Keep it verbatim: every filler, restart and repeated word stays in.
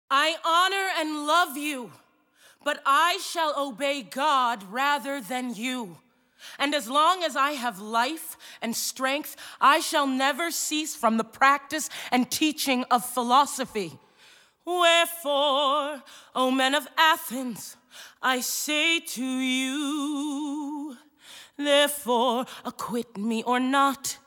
I honor and love you, but I shall obey God rather than you. And as long as I have life and strength, I shall never cease from the practice and teaching of philosophy. Wherefore, O men of Athens, I say to you, therefore acquit me or not,